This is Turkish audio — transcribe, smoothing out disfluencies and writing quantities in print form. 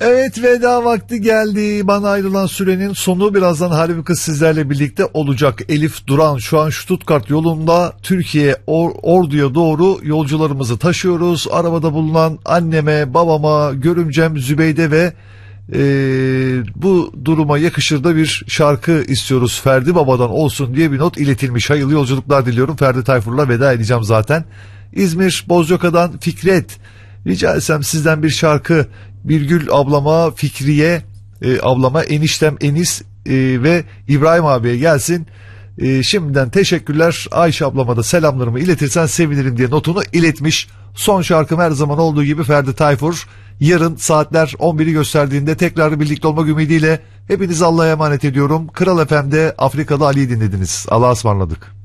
Evet, veda vakti geldi. Bana ayrılan sürenin sonu. Birazdan Harbi Kız sizlerle birlikte olacak. Elif Duran şu an Stuttgart yolunda Türkiye Ordu'ya doğru yolcularımızı taşıyoruz. Arabada bulunan anneme, babama, görümcem Zübeyde ve bu duruma yakışır da bir şarkı istiyoruz. Ferdi Baba'dan olsun diye bir not iletilmiş. Hayırlı yolculuklar diliyorum. Ferdi Tayfur'la veda edeceğim zaten. İzmir Bozcaada'dan Fikret. Rica etsem sizden bir şarkı. Birgül ablama, Fikriye ablama, eniştem Enis ve İbrahim abiye gelsin. Şimdiden teşekkürler. Ayşe ablama da selamlarımı iletirsen sevinirim diye notunu iletmiş. Son şarkım her zaman olduğu gibi Ferdi Tayfur. Yarın saatler 11'i gösterdiğinde tekrar birlikte olmak ümidiyle hepinizi Allah'a emanet ediyorum. Kral FM'de Afrikalı Ali'yi dinlediniz. Allah'a ısmarladık.